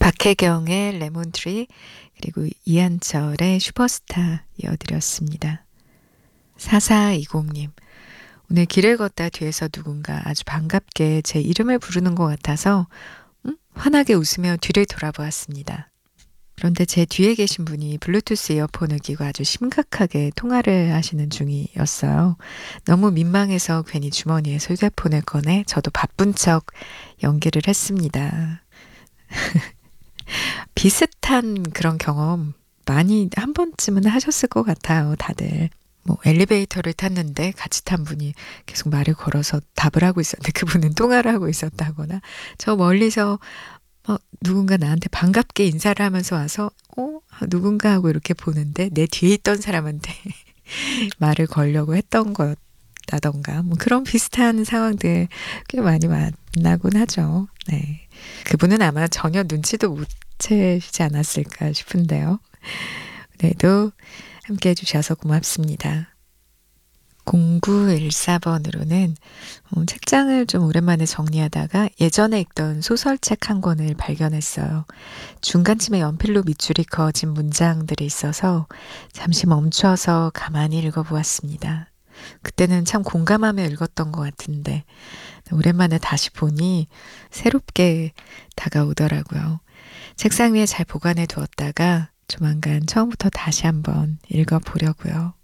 박혜경의 레몬트리 그리고 이한철의 슈퍼스타 이어드렸습니다. 4420님, 오늘 길을 걷다 뒤에서 누군가 아주 반갑게 제 이름을 부르는 것 같아서 환하게 웃으며 뒤를 돌아보았습니다. 그런데 제 뒤에 계신 분이 블루투스 이어폰을 끼고 아주 심각하게 통화를 하시는 중이었어요. 너무 민망해서 괜히 주머니에 휴대폰을 꺼내 저도 바쁜 척 연기를 했습니다. 비슷한 그런 경험 많이 한 번쯤은 하셨을 것 같아요, 다들. 뭐 엘리베이터를 탔는데 같이 탄 분이 계속 말을 걸어서 답을 하고 있었는데 그분은 통화를 하고 있었다거나 저 멀리서 누군가 나한테 반갑게 인사를 하면서 와서 누군가 하고 이렇게 보는데 내 뒤에 있던 사람한테 말을 걸려고 했던 거라던가 뭐 그런 비슷한 상황들 꽤 많이 만나곤 하죠. 네. 그분은 아마 전혀 눈치도 못 채시지 않았을까 싶은데요. 그래도 함께 해주셔서 고맙습니다. 0914번으로는 책장을 좀 오랜만에 정리하다가 예전에 읽던 소설책 한 권을 발견했어요. 중간쯤에 연필로 밑줄이 그어진 문장들이 있어서 잠시 멈춰서 가만히 읽어보았습니다. 그때는 참 공감하며 읽었던 것 같은데 오랜만에 다시 보니 새롭게 다가오더라고요. 책상 위에 잘 보관해 두었다가 조만간 처음부터 다시 한번 읽어보려고요.